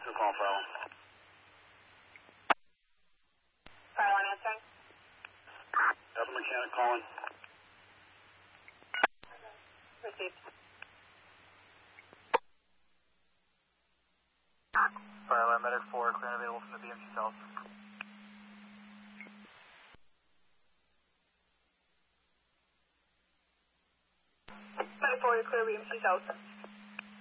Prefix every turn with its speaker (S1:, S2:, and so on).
S1: Who's calling fire alarm?
S2: Fire alarm answering.
S1: Delta mechanic calling.
S2: Received.
S3: Fire alarm medic 4, clear and available from the BMC South.
S2: Medic 4, clear BMC South.